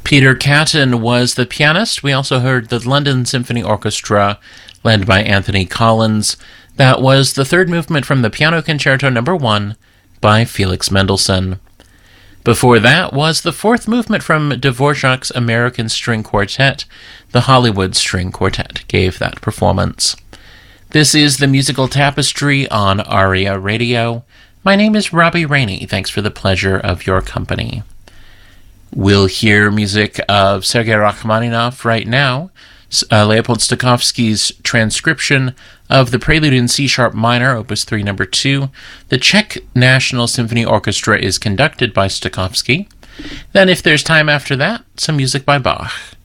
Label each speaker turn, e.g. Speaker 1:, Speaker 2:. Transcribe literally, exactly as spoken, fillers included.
Speaker 1: Peter Catton was the pianist. We also heard the London Symphony Orchestra, led by Anthony Collins. That was the third movement from the Piano Concerto Number One by Felix Mendelssohn. Before that was the fourth movement from Dvorak's American String Quartet. The Hollywood String Quartet gave that performance. This is the Musical Tapestry on ARIA Radio. My name is Robbie Rainey. Thanks for the pleasure of your company. We'll hear music of Sergei Rachmaninoff right now, uh, Leopold Stokowski's transcription of the Prelude in C-sharp minor, Opus three, number two. The Czech National Symphony Orchestra is conducted by Stokowski. Then, if there's time after that, some music by Bach.